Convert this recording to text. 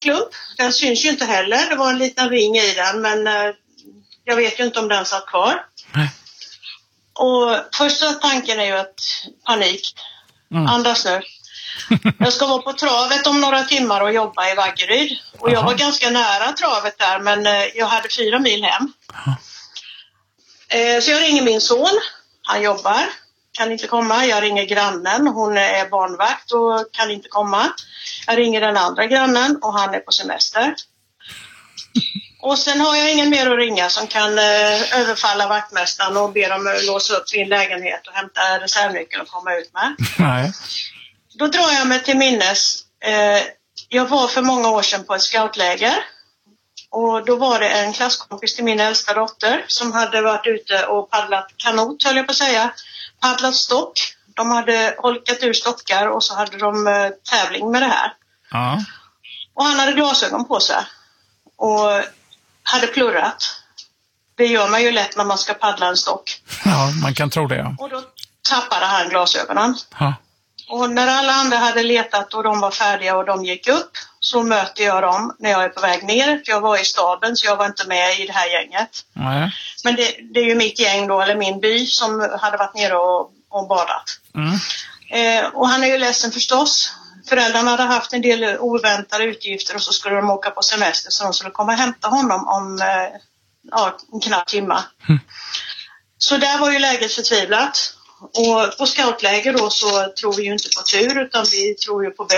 klump. Den syns ju inte heller. Det var en liten ring i den, men jag vet ju inte om den satt kvar. Nej. Och första tanken är ju att panik. Andas nu. Jag ska vara på travet om några timmar och jobba i Vaggeryd. Och jag var ganska nära travet där, men jag hade 4 mil hem. Så jag ringer min son. Han jobbar. Kan inte komma. Jag ringer grannen. Hon är barnvakt och kan inte komma. Jag ringer den andra grannen och han är på semester. Och sen har jag ingen mer att ringa som kan överfalla vaktmästaren och be dem låsa upp sin lägenhet och hämta reservnyckeln och komma ut med. Nej. Då drar jag mig till minnes. Jag var för många år sedan på ett scoutläger. Och då var det en klasskompis till min äldsta dotter som hade varit ute och paddlat kanot, höll jag på att säga. Paddlat stock. De hade holkat ur stockar och så hade de tävling med det här. Ja. Och han hade glasögon på sig. Och hade plurrat. Det gör man ju lätt när man ska paddla en stock. Ja, man kan tro det, ja. Och då tappade han glasögonen. Ja. Och när alla andra hade letat och de var färdiga och de gick upp, så möter jag dem när jag är på väg ner. Jag var i staden så jag var inte med i det här gänget. Nej. Men det är ju mitt gäng då, eller min by, som hade varit nere och badat. Och han är ju ledsen förstås. Föräldrarna hade haft en del oväntade utgifter och så skulle de åka på semester, så de skulle komma och hämta honom om en knapp timme. Så där var ju läget förtvivlat. Och på scoutläger då så tror vi ju inte på tur, utan vi tror ju på